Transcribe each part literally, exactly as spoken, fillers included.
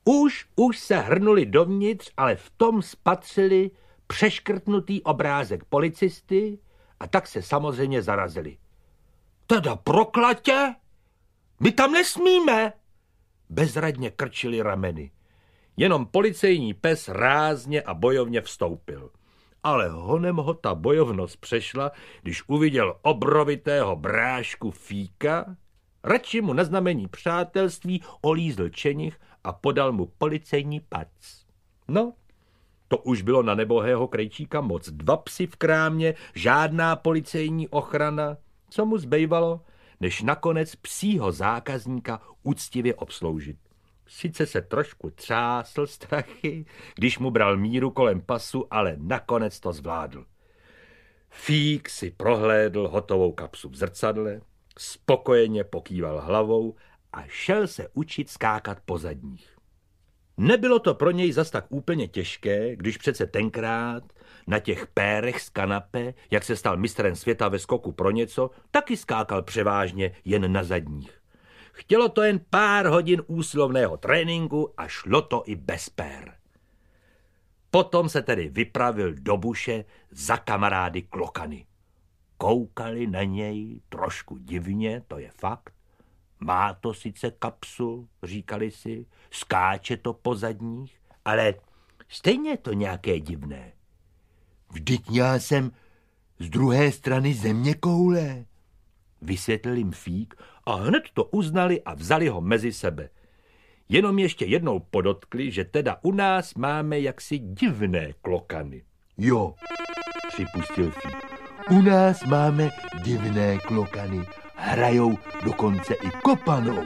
Už, už se hrnuli dovnitř, ale v tom spatřili přeškrtnutý obrázek policisty a tak se samozřejmě zarazili. Teda proklatě? My tam nesmíme! Bezradně krčili rameny. Jenom policejní pes rázně a bojovně vstoupil. Ale honem ho ta bojovnost přešla, když uviděl obrovitého brášku Fíka, radši mu na znamení přátelství olízl čenich a podal mu policejní pac. No, to už bylo na nebohého krejčíka moc. Dva psi v krámě, žádná policejní ochrana. Co mu zbývalo, než nakonec psího zákazníka úctivě obsloužit. Sice se trošku třásl strachy, když mu bral míru kolem pasu, ale nakonec to zvládl. Fík si prohlédl hotovou kapsu v zrcadle, spokojeně pokýval hlavou a šel se učit skákat po zadních. Nebylo to pro něj zas tak úplně těžké, když přece tenkrát na těch pérech z kanape, jak se stal mistrem světa ve skoku pro něco, taky skákal převážně jen na zadních. Chtělo to jen pár hodin úsilovného tréninku a šlo to i bez pér. Potom se tedy vypravil do buše za kamarády klokany. Koukali na něj trošku divně, to je fakt. Má to sice kapsu, říkali si, skáče to po zadních, ale stejně je to nějaké divné. Vždyť já jsem z druhé strany zeměkoule, vysvětlil jim Fík a hned to uznali a vzali ho mezi sebe. Jenom ještě jednou podotkli, že teda u nás máme jaksi divné klokany. Jo, připustil Fík, u nás máme divné klokany. Hrajou dokonce i kopanou.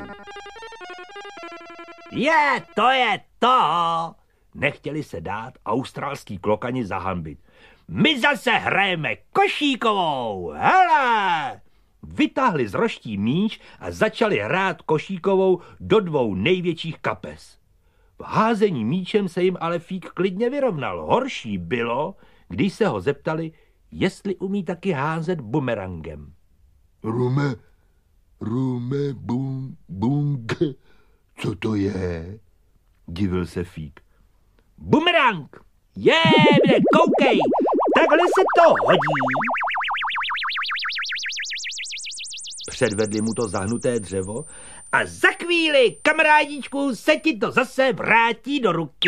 Je, to je to! Nechtěli se dát australský klokani zahanbit. My zase hrajeme košíkovou, hele! Vytáhli z roští míč a začali hrát košíkovou do dvou největších kapes. V házení míčem se jim ale Fík klidně vyrovnal. Horší bylo, když se ho zeptali, jestli umí taky házet bumerangem. Rume, rume, bum, bung, co to je? Divil se Fík. Bumerang! Je, mě, koukej, takhle se to hodí. Předvedli mu to zahnuté dřevo a za chvíli, kamarádičku, se ti to zase vrátí do ruky.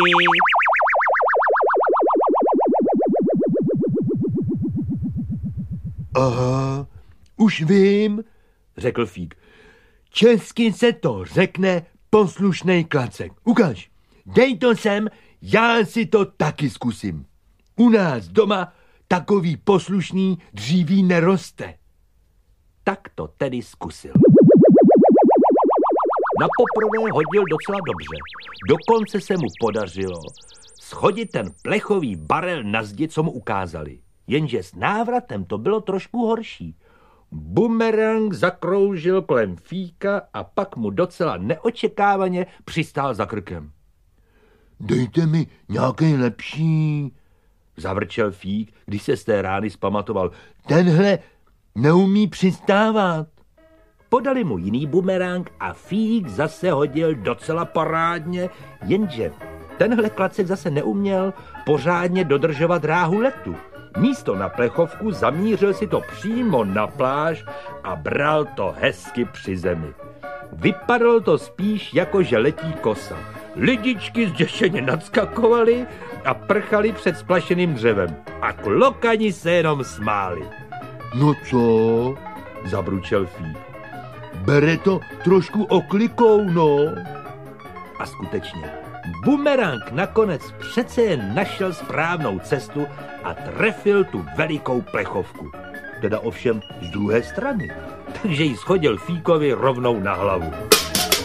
Aha, už vím, řekl Fík. Česky se to řekne poslušnej klacek. Ukaž, dej to sem, já si to taky zkusím. U nás doma takový poslušný dříví neroste. Tak to tedy zkusil. Na poprvé hodil docela dobře. Dokonce se mu podařilo schodit ten plechový barel na zdi, co mu ukázali. Jenže s návratem to bylo trošku horší. Bumerang zakroužil kolem Fíka a pak mu docela neočekávaně přistál za krkem. Dejte mi nějaký lepší, zavrčel Fík, když se z té rány zpamatoval. Tenhle neumí přistávat. Podali mu jiný bumerang a Fík zase hodil docela parádně, jenže tenhle klacek zase neuměl pořádně dodržovat dráhu letu. Místo na plechovku zamířil si to přímo na pláž a bral to hezky při zemi. Vypadalo to spíš jako, že letí kosa. Lidičky zděšeně nadskakovali a prchali před splašeným dřevem. A klokani se jenom smáli. No co? Zabručel Fík. Bere to trošku oklikou, no. A skutečně, bumerang nakonec přece jen našel správnou cestu a trefil tu velikou plechovku. Teda ovšem z druhé strany. Takže ji schodil Fíkovi rovnou na hlavu.